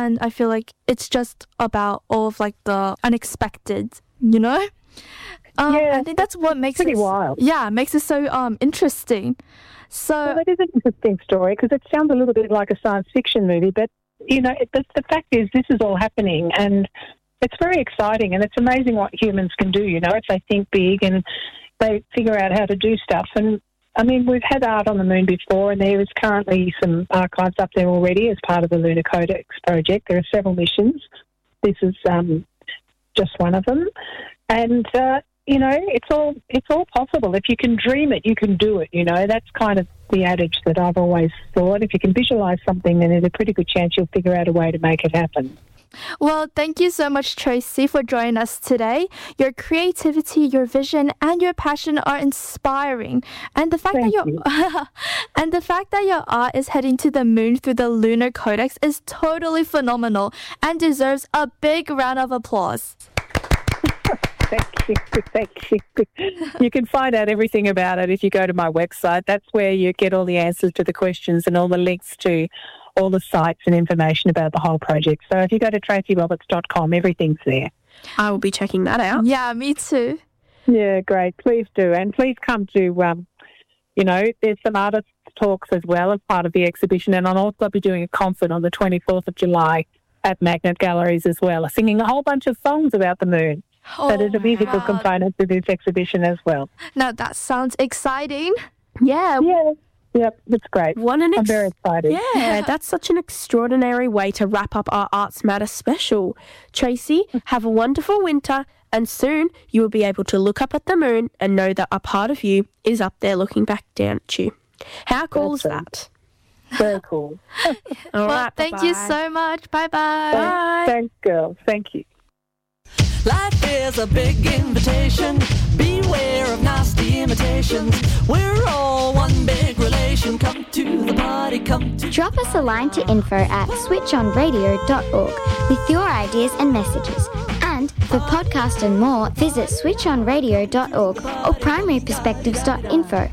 and I feel like it's just about all of like the unexpected, you know? I think that's what makes pretty it wild. Yeah, makes it so interesting. So well, it is an interesting story because it sounds a little bit like a science fiction movie, but you know, the fact is this is all happening, and it's very exciting, and it's amazing what humans can do. You know, if they think big and they figure out how to do stuff. And I mean, we've had art on the moon before, and there is currently some archives up there already as part of the Lunar Codex project. There are several missions. This is just one of them, and you know, it's all possible. If you can dream it, you can do it. You know, that's kind of the adage that I've always thought. If you can visualise something, then there's a pretty good chance you'll figure out a way to make it happen. Well, thank you so much, Tracy, for joining us today. Your creativity, your vision, and your passion are inspiring. And the fact and the fact that your art is heading to the moon through the Lunar Codex is totally phenomenal and deserves a big round of applause. Thank you. You can find out everything about it if you go to my website. That's where you get all the answers to the questions and all the links to all the sites and information about the whole project. So if you go to tracyroberts.com, everything's there. I will be checking that out. Yeah, me too. Yeah, great. Please do. And please come to, you know, there's some artist talks as well as part of the exhibition. And I'll also be doing a concert on the 24th of July at Magnet Galleries as well, singing a whole bunch of songs about the moon. So there's a musical component to this exhibition as well. Now that sounds exciting. Yeah. Yep, it's great. I'm very excited. Yeah, that's such an extraordinary way to wrap up our Arts Matter special. Tracy, have a wonderful winter, and soon you will be able to look up at the moon and know that a part of you is up there looking back down at you. How cool is that? Very cool. All right, thank you so much. Bye-bye. Bye. Thanks, girls. Thank you. Life is a big invitation. Beware of nasty imitations. We're all one big relation. Come to the party, come to... Drop us a line to info@switchonradio.org with your ideas and messages. And for podcast and more, visit switchonradio.org or primaryperspectives.info.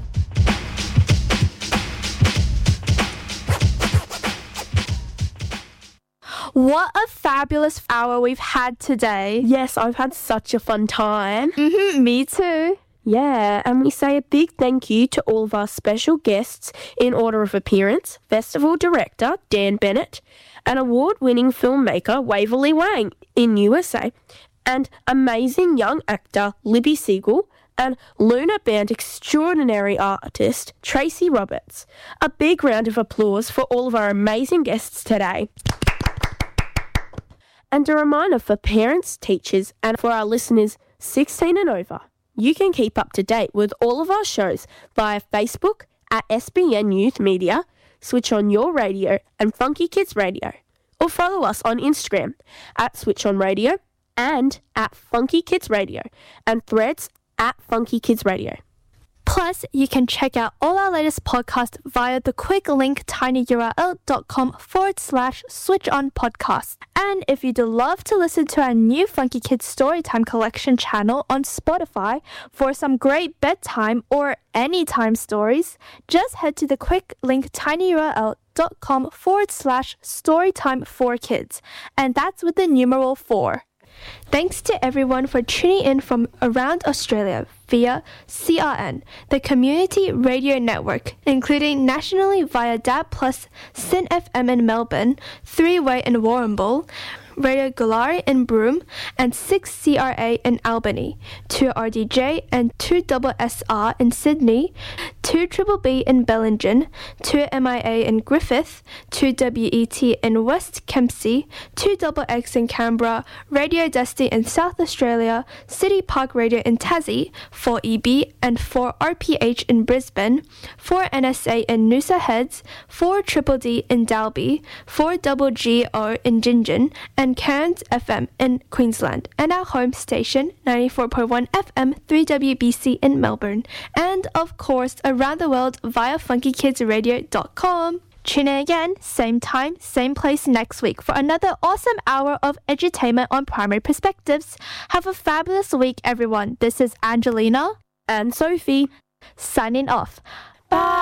What a fabulous hour we've had today. Yes, I've had such a fun time. Me too. Yeah, and we say a big thank you to all of our special guests in order of appearance: Festival Director Dan Bennett, and award-winning filmmaker Waverly Wang in USA, and amazing young actor Libby Siegel, and Lunar Band extraordinary artist Tracy Roberts. A big round of applause for all of our amazing guests today. And a reminder for parents, teachers, and for our listeners 16 and over, you can keep up to date with all of our shows via Facebook at SBN Youth Media, Switch On Your Radio, and Funky Kids Radio. Or follow us on Instagram at Switch On Radio and at Funky Kids Radio, and Threads at Funky Kids Radio. Plus, you can check out all our latest podcasts via the quick link tinyurl.com/switchonpodcast. And if you'd love to listen to our new Funky Kids Storytime Collection channel on Spotify for some great bedtime or anytime stories, just head to the quick link tinyurl.com/storytime4kids. And that's with the numeral 4. Thanks to everyone for tuning in from around Australia via CRN, the Community Radio Network, including nationally via DAB+, Sin FM in Melbourne, 3-Way in Warrnambool, Radio Galari in Broome, and 6CRA in Albany, 2RDJ and 2SSR in Sydney, 2BBB in Bellingen, 2MIA in Griffith, 2WET in West Kempsey, 2XX in Canberra, Radio Dusty in South Australia, City Park Radio in Tassie, 4EB and 4RPH in Brisbane, 4NSA in Noosa Heads, 4DDD in Dalby, 4GGO in Gingin, and Cairns FM in Queensland, and our home station, 94.1 FM 3WBC in Melbourne, and of course around the world via funkykidsradio.com. Tune in again, same time, same place next week for another awesome hour of edutainment on Primary Perspectives. Have a fabulous week, everyone. This is Angelina and Sophie signing off. Bye!